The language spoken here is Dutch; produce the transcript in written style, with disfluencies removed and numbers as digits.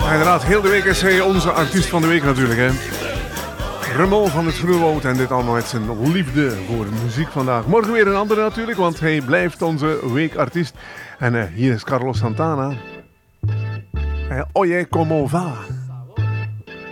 Inderdaad, heel de week is hij onze artiest van de week natuurlijk, hè. Ramon van het Groenwoud en dit allemaal met zijn liefde voor de muziek vandaag. Morgen weer een andere natuurlijk, want hij blijft onze weekartiest. En hier is Carlos Santana. Oye, como va?